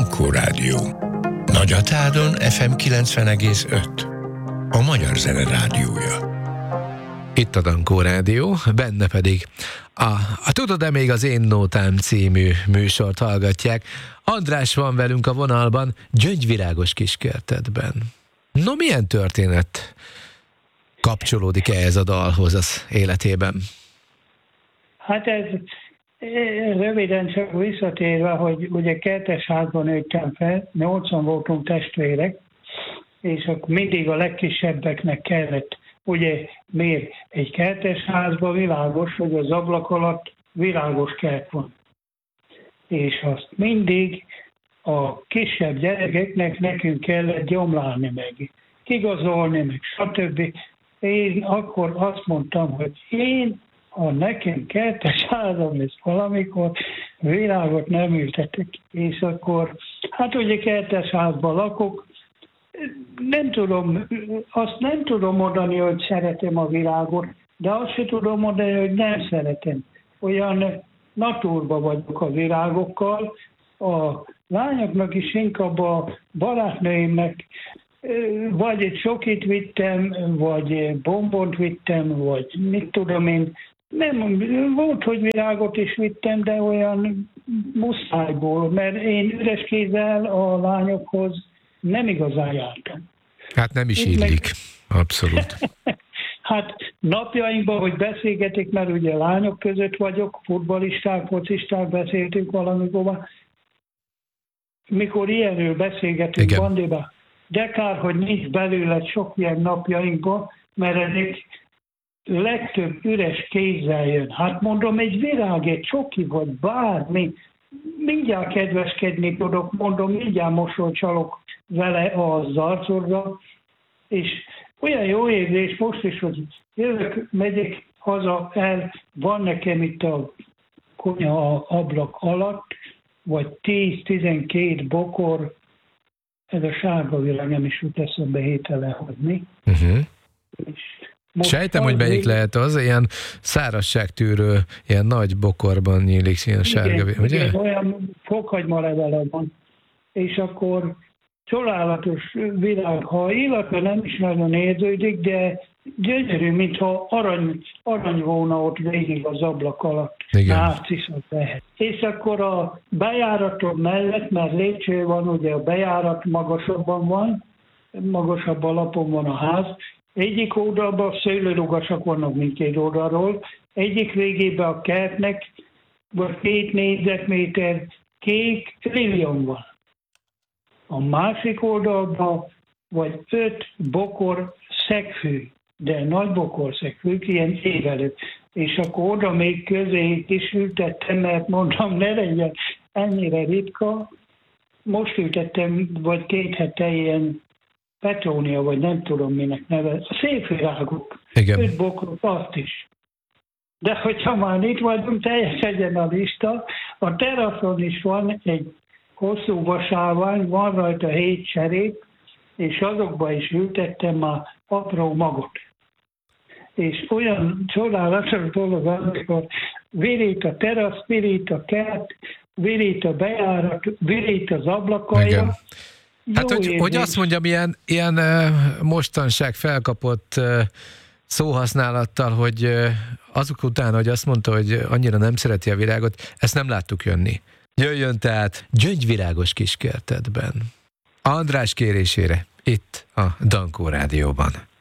Dankó Rádió. Nagyatádon FM 90,5. A magyar zene rádiója. Itt a Dankó Rádió, benne pedig a Tudod-e még az Én Nótám című műsort hallgatják. András van velünk a vonalban, Gyöngyvirágos kiskertedben. No, milyen történet kapcsolódik ehhez a dalhoz az életében? Hát ez röviden csak visszatérve, hogy ugye kertesházban nőttem fel, 80 voltunk testvérek, és akkor mindig a legkisebbeknek kellett, ugye miért egy kertesházban világos, hogy az ablak alatt világos kert van. És azt mindig a kisebb gyerekeknek nekünk kellett gyomlálni meg, kigazolni meg, stb. Én akkor azt mondtam, hogy ha nekem kertes házam lesz valamikor, virágot nem ültetek. És akkor, hát ugye kertes házban lakok, azt nem tudom mondani, hogy szeretem a virágot, de azt sem tudom mondani, hogy nem szeretem. Olyan natúrban vagyok a virágokkal, a lányoknak is inkább a barátnőimnek vagy egy sokit vittem, vagy bombont vittem, vagy mit tudom én. Nem, volt, hogy virágot is vittem, de olyan muszájból, mert én üres kézzel a lányokhoz nem igazán jártam. Hát nem is illik, abszolút. Hát napjainkban, hogy beszélgetik, mert ugye lányok között vagyok, futballisták, focisták, beszéltünk valamikor, mikor ilyenről beszélgetünk bandiba, de kár, hogy nincs belőle sok ilyen napjainkban, mert ezek legtöbb üres kézzel jön. Hát mondom, egy virág, egy csoki, vagy bármi, mindjárt kedveskedni tudok, mondom, mindjárt mosolycsalok vele az arcodra, és olyan jó érzés most is, hogy jövök, megyek haza el, van nekem itt a konyha ablak alatt, vagy 10-12 bokor, ez a sárga virág, nem is jut eszembe hétele, hogy mi. Sejtem, hogy melyik lehet az, ilyen szárazságtűrő, ilyen nagy bokorban nyílik, ilyen sárga virág, ugye? Igen, olyan fokhagyma levele van. És akkor csodálatos virág, ha illata nem is nagyon érződik, de gyönyörű, mintha arany volna ott végig az ablak alatt. Nárciszot lehet. És akkor a bejáratom mellett, mert lépcső van, ugye a bejárat magasabban van, magasabb alapon van a ház, egyik oldalban szőlőrugasak vannak mindkét oldalról, egyik végében a kertnek, vagy 2 négyzetméter kék lilium van. A másik oldalban vagy 5 bokor szegfű, de nagy bokor szegfű, ilyen évelő. És akkor oda még közé is ültettem, mert mondom, ne legyen ennyire ritka. Most ültettem, vagy 2 hete ilyen petrónia, vagy nem tudom minek neve. A szép virágok. 5 bokrot, azt is. De hogyha már itt vagyunk, teljesen a lista. A teraszon is van egy hosszú vasárvány, van rajta 7 cserép, és azokba is ültettem már apró magot. És olyan csodálatos dolog, amikor virít a terasz, virít a kert, virít a bejárat, virít az ablakalja. Hát, hogy azt mondjam, ilyen mostanság felkapott szóhasználattal, hogy azok után, hogy azt mondta, hogy annyira nem szereti a virágot, ezt nem láttuk jönni. Jöjjön tehát Gyöngyvirágos kiskertedben. András kérésére, itt a Dankó Rádióban.